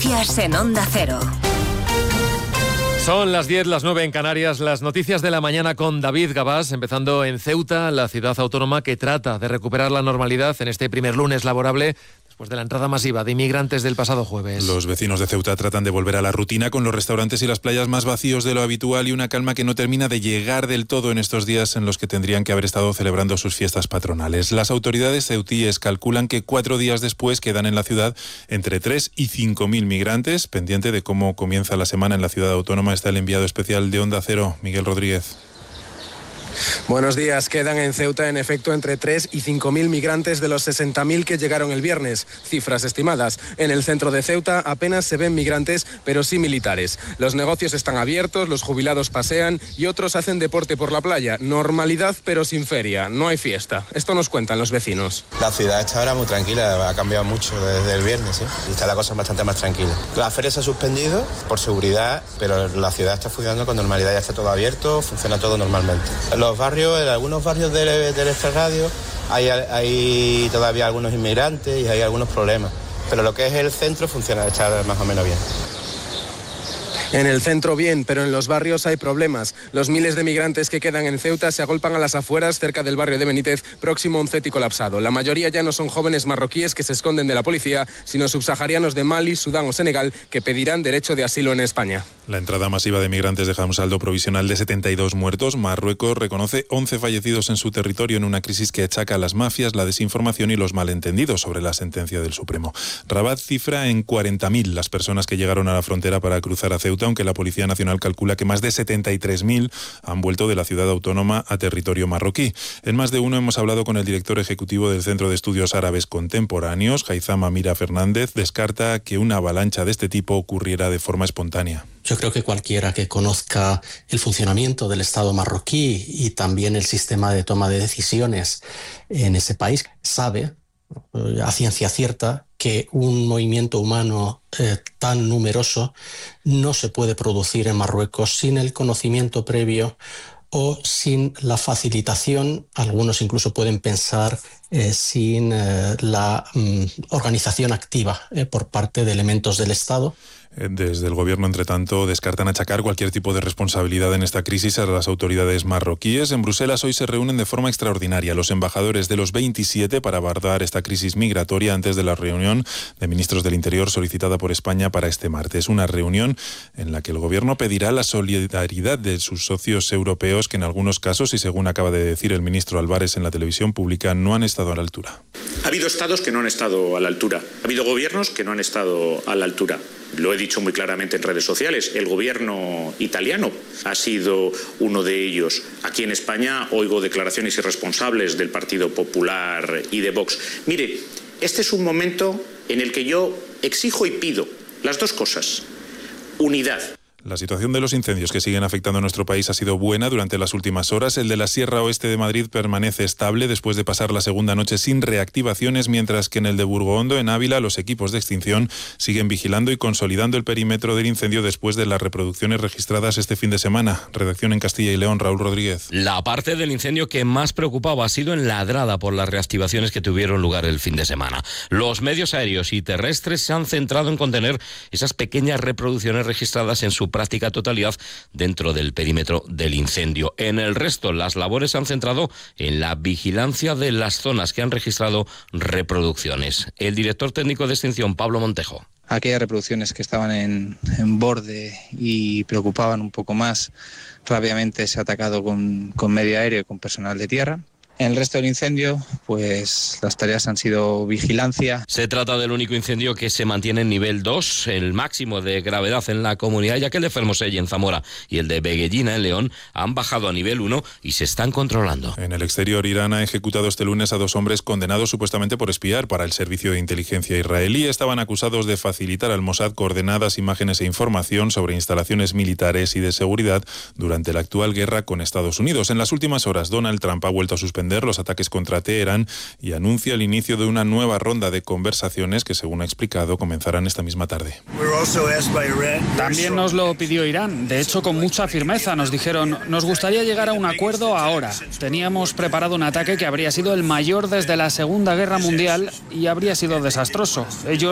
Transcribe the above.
Noticias en Onda Cero. Son las 10, las 9 en Canarias, las noticias de la mañana con David Gabás, empezando en Ceuta, la ciudad autónoma que trata de recuperar la normalidad en este primer lunes laborable después de la entrada masiva de inmigrantes del pasado jueves. Los vecinos de Ceuta tratan de volver a la rutina con los restaurantes y las playas más vacíos de lo habitual y una calma que no termina de llegar del todo en estos días en los que tendrían que haber estado celebrando sus fiestas patronales. Las autoridades ceutíes calculan que 4 días después quedan en la ciudad entre 3 y 5.000 migrantes. Pendiente de cómo comienza la semana en la ciudad autónoma está el enviado especial de Onda Cero, Miguel Rodríguez. Buenos días. Quedan en Ceuta, en efecto, entre 3 y 5.000 migrantes de los 60.000 que llegaron el viernes. Cifras estimadas. En el centro de Ceuta apenas se ven migrantes, pero sí militares. Los negocios están abiertos, los jubilados pasean y otros hacen deporte por la playa. Normalidad, pero sin feria. No hay fiesta. Esto nos cuentan los vecinos. La ciudad está ahora muy tranquila, ha cambiado mucho desde el viernes, ¿sí? Y está la cosa bastante más tranquila. La feria se ha suspendido por seguridad, pero la ciudad está funcionando con normalidad, ya está todo abierto, funciona todo normalmente. Los barrios, en algunos barrios del extrarradio hay todavía algunos inmigrantes y hay algunos problemas, pero lo que es el centro funciona, está más o menos bien. En el centro bien, pero en los barrios hay problemas. Los miles de migrantes que quedan en Ceuta se agolpan a las afueras cerca del barrio de Benítez, próximo a un CETI colapsado. La mayoría ya no son jóvenes marroquíes que se esconden de la policía, sino subsaharianos de Mali, Sudán o Senegal que pedirán derecho de asilo en España. La entrada masiva de migrantes deja un saldo provisional de 72 muertos. Marruecos reconoce 11 fallecidos en su territorio en una crisis que achaca a las mafias, la desinformación y los malentendidos sobre la sentencia del Supremo. Rabat cifra en 40.000 las personas que llegaron a la frontera para cruzar a Ceuta, aunque la Policía Nacional calcula que más de 73.000 han vuelto de la ciudad autónoma a territorio marroquí. En Más de Uno hemos hablado con el director ejecutivo del Centro de Estudios Árabes Contemporáneos, Haitham Amira Fernández. Descarta que una avalancha de este tipo ocurriera de forma espontánea. Yo creo que cualquiera que conozca el funcionamiento del Estado marroquí y también el sistema de toma de decisiones en ese país sabe a ciencia cierta que un movimiento humano tan numeroso no se puede producir en Marruecos sin el conocimiento previo o sin la facilitación, algunos incluso pueden pensar sin la organización activa por parte de elementos del Estado. Desde el gobierno, entre tanto, descartan achacar cualquier tipo de responsabilidad en esta crisis a las autoridades marroquíes. En Bruselas hoy se reúnen de forma extraordinaria los embajadores de los 27 para abordar esta crisis migratoria antes de la reunión de ministros del Interior solicitada por España para este martes. Una reunión en la que el gobierno pedirá la solidaridad de sus socios europeos que en algunos casos, y según acaba de decir el ministro Álvarez en la televisión pública, no han estado a la altura. Ha habido estados que no han estado a la altura. Ha habido gobiernos que no han estado a la altura. Lo he dicho muy claramente en redes sociales, el gobierno italiano ha sido uno de ellos. Aquí en España oigo declaraciones irresponsables del Partido Popular y de Vox. Mire, este es un momento en el que yo exijo y pido las dos cosas. Unidad. La situación de los incendios que siguen afectando a nuestro país ha sido buena durante las últimas horas. El de la Sierra Oeste de Madrid permanece estable después de pasar la segunda noche sin reactivaciones, mientras que en el de Burgoondo, en Ávila, los equipos de extinción siguen vigilando y consolidando el perímetro del incendio después de las reproducciones registradas este fin de semana. Redacción en Castilla y León, Raúl Rodríguez. La parte del incendio que más preocupaba ha sido en Ladrada por las reactivaciones que tuvieron lugar el fin de semana. Los medios aéreos y terrestres se han centrado en contener esas pequeñas reproducciones registradas en su práctica totalidad dentro del perímetro del incendio. En el resto, las labores se han centrado en la vigilancia de las zonas que han registrado reproducciones. El director técnico de extinción, Pablo Montejo. Aquellas reproducciones que estaban en borde y preocupaban un poco más, rápidamente se ha atacado con medio aéreo y con personal de tierra. En el resto del incendio, pues las tareas han sido vigilancia. Se trata del único incendio que se mantiene en nivel 2, el máximo de gravedad en la comunidad, ya que el de Fermoselle en Zamora y el de Beguellina en León han bajado a nivel 1 y se están controlando. En el exterior, Irán ha ejecutado este lunes a 2 hombres condenados supuestamente por espiar para el servicio de inteligencia israelí. Estaban acusados de facilitar al Mossad coordenadas, imágenes e información sobre instalaciones militares y de seguridad durante la actual guerra con Estados Unidos. En las últimas horas, Donald Trump ha vuelto a suspender los ataques contra Teherán y anuncia el inicio de una nueva ronda de conversaciones que, según ha explicado, comenzarán esta misma tarde. También nos lo pidió Irán. De hecho, con mucha firmeza nos dijeron: nos gustaría llegar a un acuerdo ahora. Teníamos preparado un ataque que habría sido el mayor desde la Segunda Guerra Mundial y habría sido desastroso. Ellos